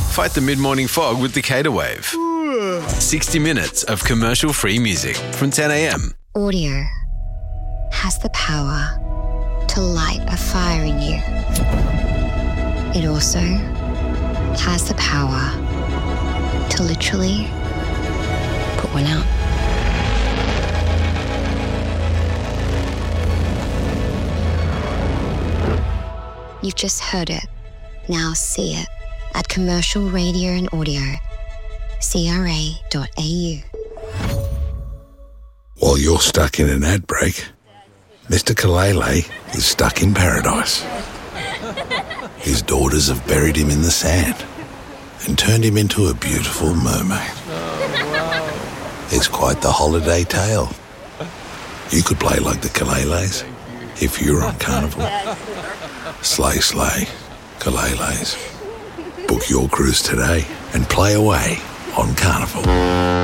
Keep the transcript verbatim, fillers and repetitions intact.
Fight the mid-morning fog with Decatur Wave. sixty minutes of commercial-free music from ten a.m. Audio has the power to light a fire in you. It also has the power to literally put one out. You've just heard it. Now see it at Commercial Radio and Audio, c r a dot a u. While you're stuck in an ad break, Mister Kalele is stuck in paradise. His daughters have buried him in the sand and turned him into a beautiful mermaid. It's quite the holiday tale. You could play like the Kaleles if you're on Carnival. Slay, slay, Kaleles. Book your cruise today and play away on Carnival.